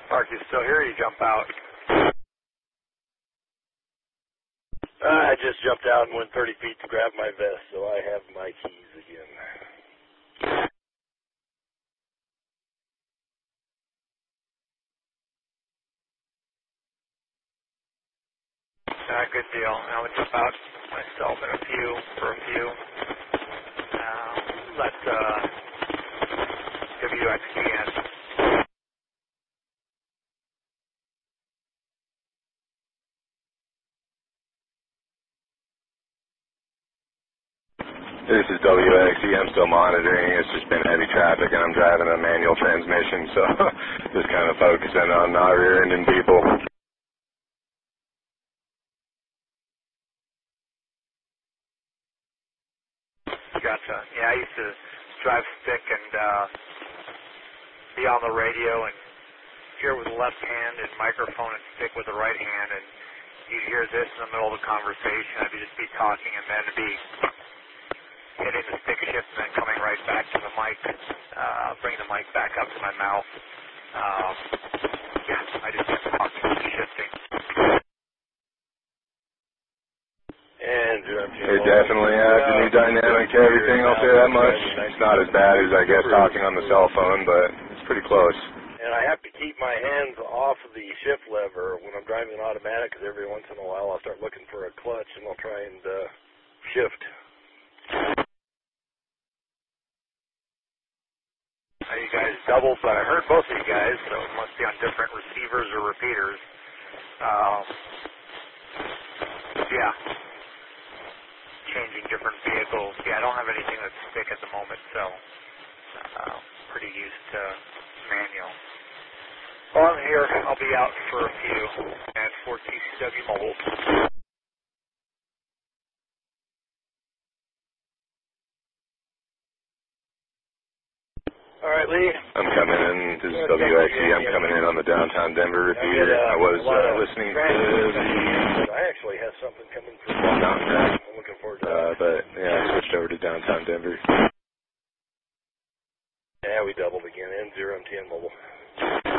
Mark, you still here or you jump out? I just jumped out and went 30 feet to grab my vest, so I have my keys again. Good deal. I would jump out myself for a few. Let WXT in. This is WXE. I'm still monitoring. It's just been heavy traffic, and I'm driving a manual transmission, so just kind of focusing on not rear-ending people. Gotcha. Yeah, I used to drive stick and be on the radio and hear with the left hand and microphone and stick with the right hand, and you'd hear this in the middle of the conversation. I'd just be talking and then be hitting the stick shift and then coming right back to the mic, bring the mic back up to my mouth. Yeah, I just kept talking and shifting. And it definitely adds a new dynamic to everything, I'll say that much. It's not as bad as, I guess, talking on the cell phone, but it's pretty close. And I have to keep my hands off of the shift lever when I'm driving an automatic, because every once in a while I'll start looking for a clutch and I'll try and shift. You guys doubled, but I heard both of you guys, so it must be on different receivers or repeaters. Yeah. Changing different vehicles. Yeah, I don't have anything that's stick at the moment, so pretty used to manual. Well, I'm here. I'll be out for a few at 4TCW Mobile. All right, Lee. I'm coming in. This is WXE. I'm coming in on the downtown Denver repeater. I was listening to the... I actually have something coming from Mountain Track. I'm looking forward to that. But, yeah, I switched over to downtown Denver. Yeah, we doubled again. N0 and 10 Mobile.